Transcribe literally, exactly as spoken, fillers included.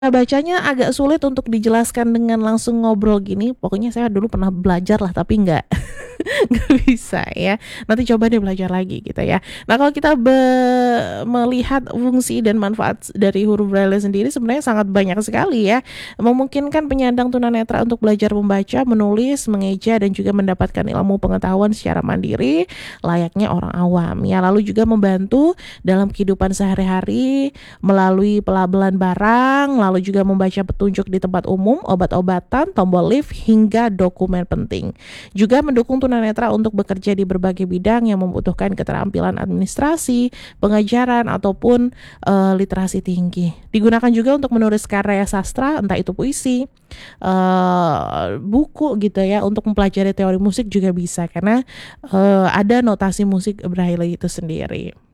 Bacanya agak sulit untuk dijelaskan dengan langsung ngobrol gini, pokoknya saya dulu pernah belajar lah tapi nggak nggak bisa ya. Nanti coba deh belajar lagi gitu ya. Nah kalau kita be melihat fungsi dan manfaat dari huruf braille sendiri sebenarnya sangat banyak sekali ya. Memungkinkan penyandang tunanetra untuk belajar membaca, menulis, mengeja dan juga mendapatkan ilmu pengetahuan secara mandiri layaknya orang awam ya. Lalu juga membantu dalam kehidupan sehari-hari melalui pelabelan barang, lalu juga membaca petunjuk di tempat umum, obat-obatan, tombol lift, hingga dokumen penting. Juga mendukung tunanetra untuk bekerja di berbagai bidang yang membutuhkan keterampilan administrasi, pengajaran, ataupun uh, literasi tinggi. Digunakan juga untuk menulis karya sastra, entah itu puisi, uh, buku gitu ya, untuk mempelajari teori musik juga bisa, karena uh, ada notasi musik braille itu sendiri.